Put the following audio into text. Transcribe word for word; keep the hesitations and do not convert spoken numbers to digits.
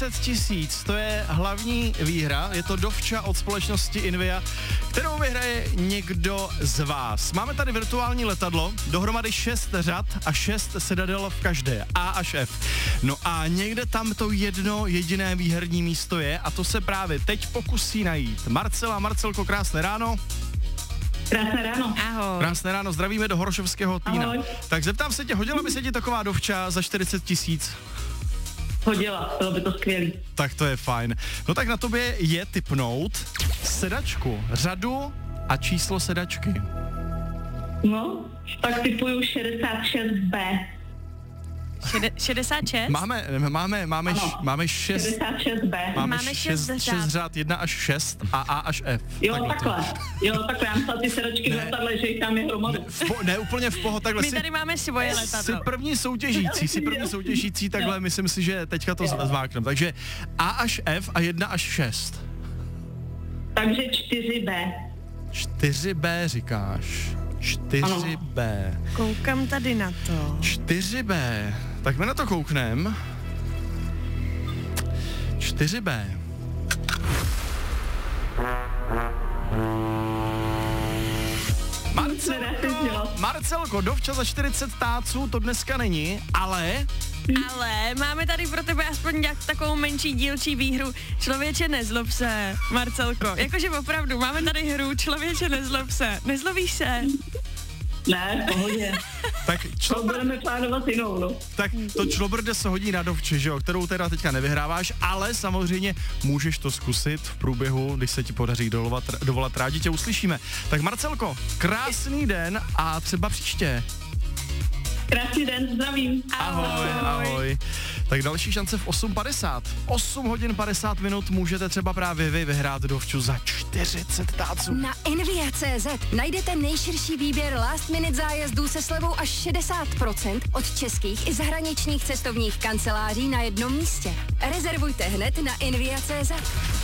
čtyřicet tisíc, to je hlavní výhra, je to dovča od společnosti Invia, kterou vyhraje někdo z vás. Máme tady virtuální letadlo, dohromady šest řad a šest sedadel v každé, A až F. No a někde tam to jedno jediné výherní místo je a to se právě teď pokusí najít. Marcela, Marcelko, krásné ráno. Krásné ráno. Ahoj. Krásné ráno, zdravíme do Horošovského Týna. Ahoj. Tak zeptám se tě, hodila by se ti taková dovča za čtyřicet tisíc? Hodila, bylo by to skvělý. Tak to je fajn. No tak na tobě je tipnout sedačku, řadu a číslo sedačky. No, tak typuju šedesát šest bé. Šede, šedesát šest? Máme, máme, máme, Ano. š, máme šest, šedesát šest bé. máme, Máme šest, šest šest řád. řád, jedna až šest a A až F. Jo, Takhle to. takhle. Jo, takhle. Já myslela ty sedačky v Ne. letadle, že jich tam je hromadu. V po, ne úplně v poho, takhle My si, tady máme svoje si letadlo. první soutěžící, si první soutěžící, takhle myslím si, že teďka to zmáknem. Takže A až F a jedna až šest. Takže čtyři bé. čtyři bé říkáš. čtyři bé. Koukám tady na to. čtyři bé. Tak my na to kouknem. čtyři bé. Marcelko, Marcelko, dovča za čtyřicet táců to dneska není, ale... Ale máme tady pro tebe aspoň nějak takovou menší dílčí výhru. Člověče, nezlob se, Marcelko. Jakože opravdu, máme tady hru Člověče, nezlob se. Nezlobíš se? Ne, v pohodě. Tak, To člobr, budeme plánovat jinou, no. tak to člobrde se hodí na dovči, že jo, kterou teda teďka nevyhráváš, ale samozřejmě můžeš to zkusit v průběhu, když se ti podaří dovolat, dovolat, rádi tě uslyšíme. Tak Marcelko, krásný den a třeba příště. Krásný den, zdravím. Ahoj, ahoj. Tak další šance v osm padesát. osm hodin padesát minut můžete třeba právě vy vyhrát dovču za čtyřicet táců. Na Invia tečka cé zet najdete nejširší výběr last minute zájezdů se slevou až šedesát procent od českých i zahraničních cestovních kanceláří na jednom místě. Rezervujte hned na Invia tečka cé zet.